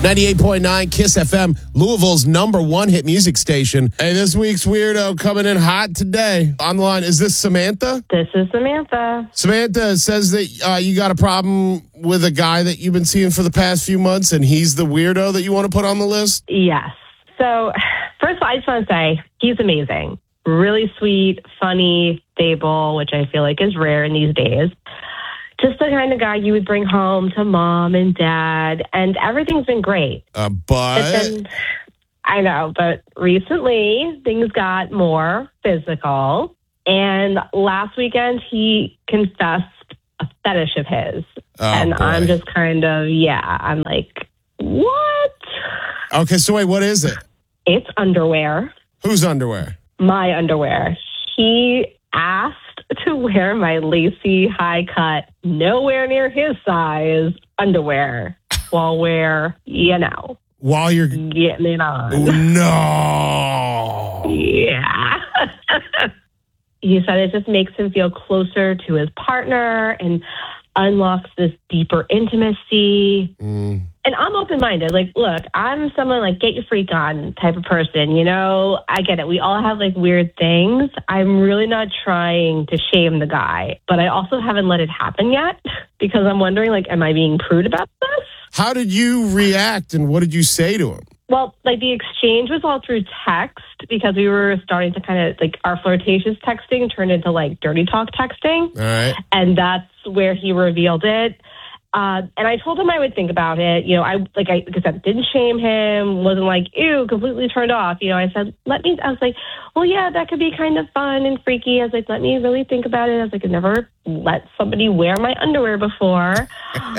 98.9 KISS FM, Louisville's #1 hit music station. Hey, this week's weirdo coming in hot today. On the line, is this Samantha? This is Samantha. Samantha says that you got a problem with a guy that you've been seeing for the past few months, and he's the weirdo that you want to put on the list? Yes. So, first of all, I just want to say he's amazing. Really sweet, funny, stable, which I feel like is rare in these days. Just the kind of guy you would bring home to mom and dad, and everything's been great. But then, I know, but recently things got more physical, and last weekend he confessed a fetish of his. And boy. I'm just kind of, I'm like, what? Okay, so wait, what is it? It's underwear. Whose underwear? My underwear. He asked to wear my lacy, high-cut, nowhere near his size underwear while we're, While you're getting it on. No. Yeah. He said it just makes him feel closer to his partner and unlocks this deeper intimacy. And I'm open-minded. Like, look, I'm someone like get your freak on type of person. I get it. We all have like weird things. I'm really not trying to shame the guy, but I also haven't let it happen yet because I'm wondering, like, am I being prude about this? How did you react and what did you say to him? Well, like the exchange was all through text because we were starting to kind of like our flirtatious texting turned into like dirty talk texting. All right. And that's where he revealed it. And I told him I would think about it. I said, didn't shame him, wasn't like, ew, completely turned off. I said, I was like, well, yeah, that could be kind of fun and freaky. I was like, let me really think about it. I was like, I've never let somebody wear my underwear before.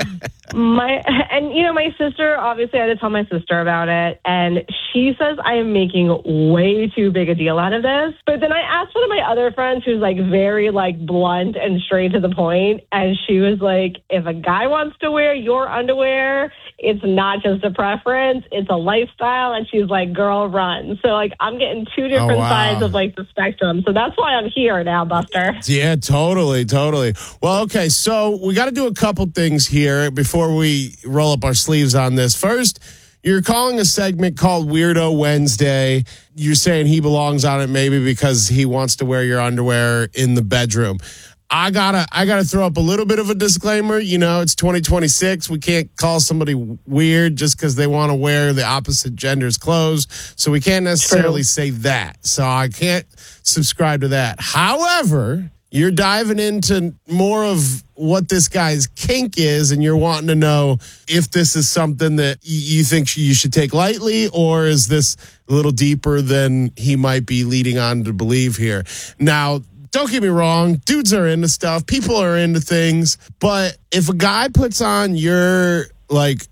My sister, obviously I had to tell my sister about it. And she says I am making way too big a deal out of this. But then I asked one of my other friends who's like very like blunt and straight to the point. And she was like, if a guy wants to wear your underwear, it's not just a preference, it's a lifestyle. And she's like, girl, run. So like I'm getting two different sides of like the spectrum. So that's why I'm here now, Buster. Yeah, totally. Well, okay, so we got to do a couple things here before we roll up our sleeves on this. First, you're calling a segment called Weirdo Wednesday. You're saying he belongs on it maybe because he wants to wear your underwear in the bedroom. I gotta throw up a little bit of a disclaimer. It's 2026. We can't call somebody weird just because they want to wear the opposite gender's clothes. So we can't necessarily say that. So I can't subscribe to that. However, you're diving into more of what this guy's kink is, and you're wanting to know if this is something that you think you should take lightly, or is this a little deeper than he might be leading on to believe here. Now, don't get me wrong, dudes are into stuff, people are into things, but if a guy puts on your, like,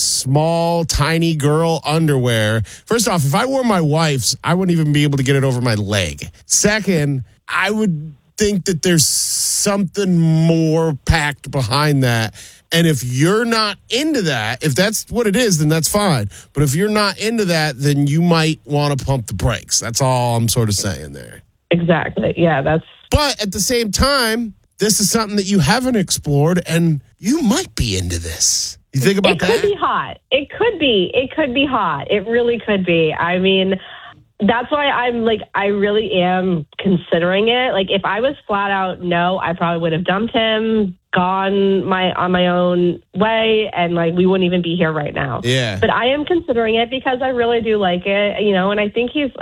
small, tiny girl underwear, first off, if I wore my wife's, I wouldn't even be able to get it over my leg. Second, I would think that there's something more packed behind that. And if you're not into that, if that's what it is, then that's fine. But if you're not into that, then you might want to pump the brakes. That's all I'm sort of saying there. Exactly. Yeah, But at the same time, this is something that you haven't explored, and you might be into this. You think about that? It could be hot. It could be hot. It really could be. I mean, that's why I'm like, I really am considering it. Like, if I was flat out no, I probably would have dumped him, gone on my own way, and like we wouldn't even be here right now. Yeah. But I am considering it because I really do like it, and I think he's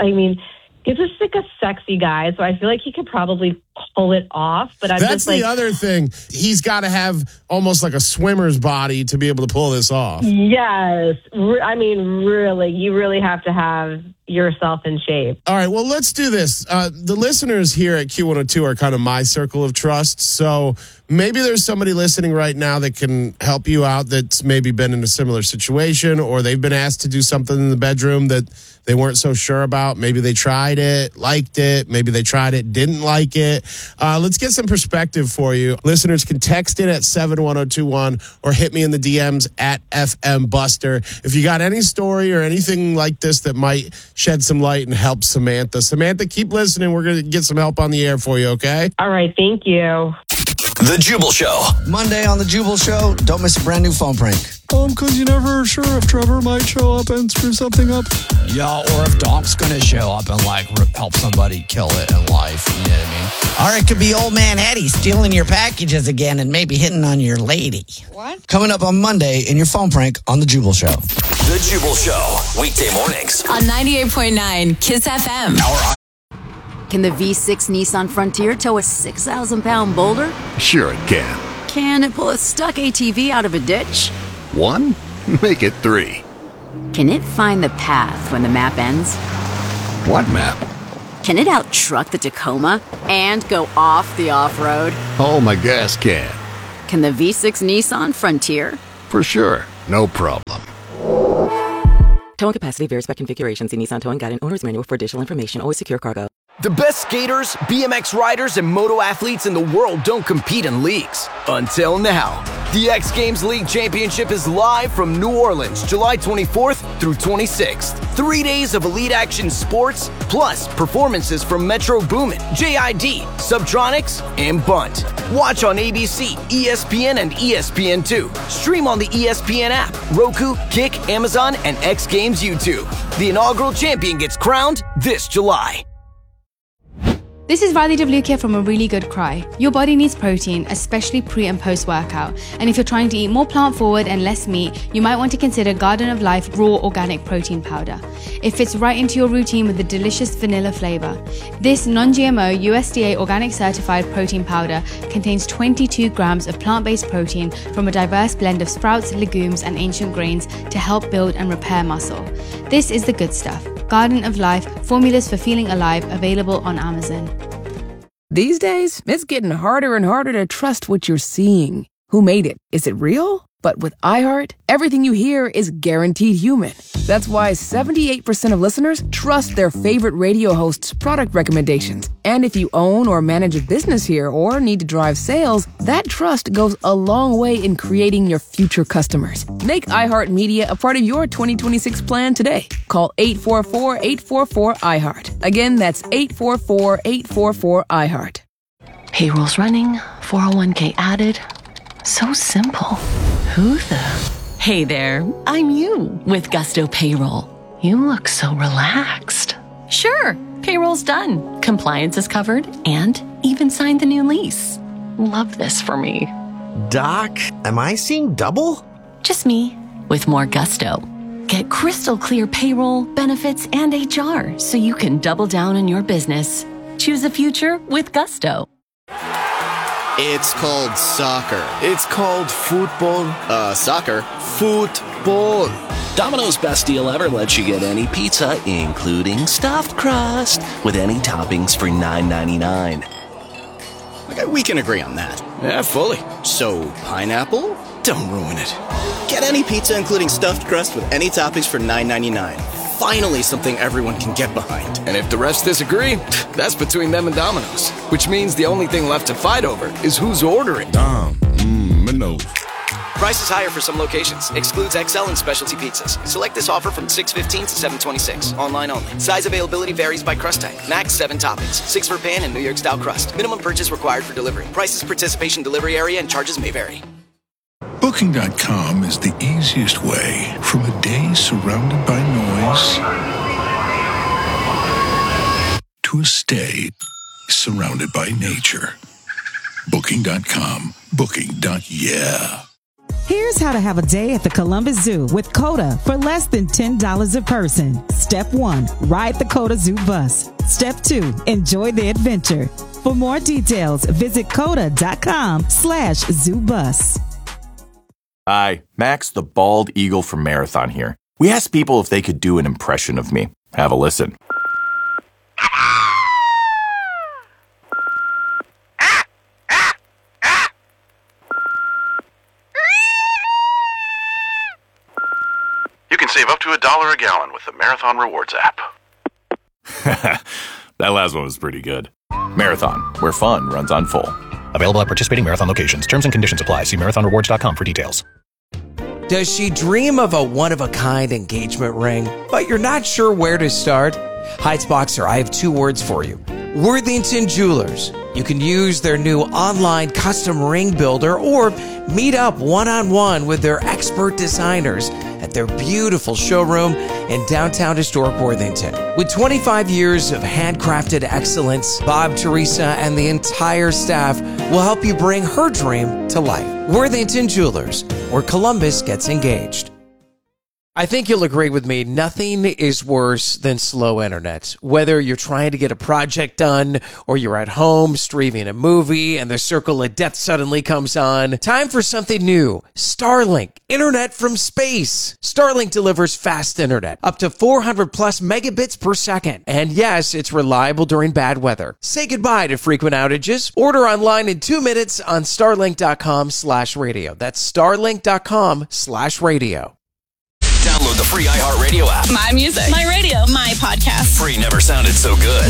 just like a sexy guy, so I feel like he could probably pull it off. But that's the other thing. He's got to have almost like a swimmer's body to be able to pull this off. Yes. I mean, really, you really have to have yourself in shape. All right, well, let's do this. The listeners here at Q102 are kind of my circle of trust, so maybe there's somebody listening right now that can help you out that's maybe been in a similar situation, or they've been asked to do something in the bedroom that they weren't so sure about. Maybe they tried it, liked it. Maybe they tried it, didn't like it. Let's get some perspective for you. Listeners can text it at 71021 or hit me in the DMs at FM Buster. If you got any story or anything like this that might shed some light and help Samantha. Samantha, keep listening. We're going to get some help on the air for you, okay? All right, thank you. The Jubal Show. Monday on The Jubal Show, don't miss a brand new phone prank. Because you're never sure if Trevor might show up and screw something up. Yeah, or if Doc's gonna show up and, help somebody kill it in life. You know what I mean? Or it could be old man Eddie stealing your packages again and maybe hitting on your lady. What? Coming up on Monday in your phone prank on The Jubal Show. The Jubal Show, weekday mornings. On 98.9 KISS FM. Can the V6 Nissan Frontier tow a 6,000-pound boulder? Sure it can. Can it pull a stuck ATV out of a ditch? 1? Make it 3. Can it find the path when the map ends? What map? Can it out-truck the Tacoma and go off the off-road? Oh, my gas can. Can the V6 Nissan Frontier? For sure. No problem. Towing capacity varies by configuration. See Nissan Towing Guide and Owner's Manual for additional information. Always secure cargo. The best skaters, BMX riders, and moto athletes in the world don't compete in leagues. Until now. The X Games League Championship is live from New Orleans, July 24th through 26th. 3 days of elite action sports, plus performances from Metro Boomin, JID, Subtronics, and Bunt. Watch on ABC, ESPN, and ESPN2. Stream on the ESPN app, Roku, Kick, Amazon, and X Games YouTube. The inaugural champion gets crowned this July. This is Riley Devlukia from A Really Good Cry. Your body needs protein, especially pre and post workout. And if you're trying to eat more plant forward and less meat, you might want to consider Garden of Life Raw Organic Protein Powder. It fits right into your routine with a delicious vanilla flavor. This non-GMO USDA organic certified protein powder contains 22 grams of plant-based protein from a diverse blend of sprouts, legumes, and ancient grains to help build and repair muscle. This is the good stuff. Garden of Life, formulas for feeling alive, available on Amazon. These days, it's getting harder and harder to trust what you're seeing. Who made it? Is it real? But with iHeart, everything you hear is guaranteed human. That's why 78% of listeners trust their favorite radio hosts' product recommendations. And if you own or manage a business here or need to drive sales, that trust goes a long way in creating your future customers. Make iHeartMedia a part of your 2026 plan today. Call 844-844-iHeart. Again, that's 844-844-iHeart. Payroll's running, 401k added. So simple. Who the? Hey there, I'm you with Gusto Payroll. You look so relaxed. Sure, payroll's done. Compliance is covered and even signed the new lease. Love this for me. Doc, am I seeing double? Just me with more gusto. Get crystal clear payroll, benefits, and HR so you can double down on your business. Choose a future with Gusto. It's called soccer. It's called football. Soccer. Football. Domino's best deal ever lets you get any pizza, including stuffed crust, with any toppings for $9.99. Okay, we can agree on that. Yeah, fully. So, pineapple? Don't ruin it. Get any pizza, including stuffed crust, with any toppings for $9.99. Finally, something everyone can get behind. And if the refs disagree, that's between them and Domino's. Which means the only thing left to fight over is who's ordering. No. Price is higher for some locations. Excludes XL and specialty pizzas. Select this offer from 6/15 to 7/26. Online only. Size availability varies by crust type. Max 7 toppings. 6 for pan and New York style crust. Minimum purchase required for delivery. Prices, participation, delivery area, and charges may vary. Booking.com is the easiest way from a day surrounded by noise to a stay surrounded by nature. Booking.com. Booking.yeah. Here's how to have a day at the Columbus Zoo with COTA for less than $10 a person. Step 1, ride the COTA Zoo bus. Step 2, enjoy the adventure. For more details, visit COTA.com/zoobus. Hi, Max the Bald Eagle from Marathon here. We asked people if they could do an impression of me. Have a listen. You can save up to $1 a gallon with the Marathon Rewards app. That last one was pretty good. Marathon, where fun runs on full. Available at participating Marathon locations. Terms and conditions apply. See marathonrewards.com for details. Does she dream of a one-of-a-kind engagement ring, but you're not sure where to start? Heights Boxer, I have 2 words for you. Worthington Jewelers. You can use their new online custom ring builder or meet up one-on-one with their expert designers at their beautiful showroom in downtown historic Worthington. With 25 years of handcrafted excellence, Bob, Teresa, and the entire staff will help you bring her dream to life. Worthington Jewelers, where Columbus gets engaged. I think you'll agree with me, nothing is worse than slow internet. Whether you're trying to get a project done or you're at home streaming a movie and the circle of death suddenly comes on, time for something new. Starlink, internet from space. Starlink delivers fast internet, up to 400 plus megabits per second. And yes, it's reliable during bad weather. Say goodbye to frequent outages. Order online in 2 minutes on starlink.com/radio. That's starlink.com/radio. Download the free iHeartRadio app. My music. My radio. My podcast. Free never sounded so good.